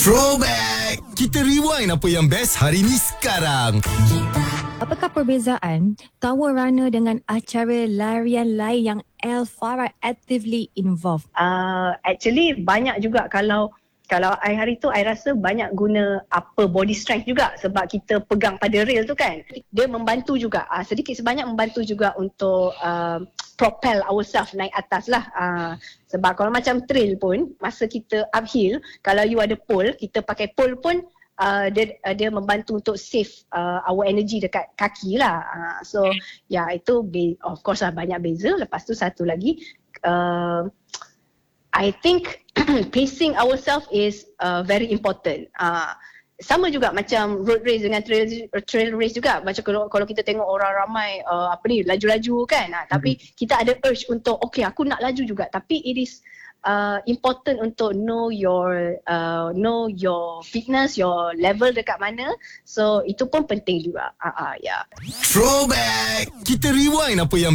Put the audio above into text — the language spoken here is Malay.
Throwback! Kita rewind apa yang best hari ni sekarang. Apakah perbezaan Tower Runner dengan acara larian lain yang El Farah actively involved? Actually banyak juga kalau I hari tu I rasa banyak guna upper body strength juga sebab kita pegang pada rail tu kan. Dia membantu juga sedikit sebanyak membantu juga untuk propel ourselves naik atas lah. Sebab kalau macam trail pun masa kita uphill, kalau you ada pole, kita pakai pole pun dia membantu untuk save our energy dekat kaki lah. So itu of course lah banyak beza. Lepas tu satu lagi I think pacing ourselves is very important. Sama juga macam road race dengan trail race juga. Macam kalau kita tengok orang ramai laju-laju kan. Tapi kita ada urge untuk okay aku nak laju juga. Tapi it is important untuk know your fitness, your level dekat mana. So itu pun penting juga. Throwback! Kita rewind apa yang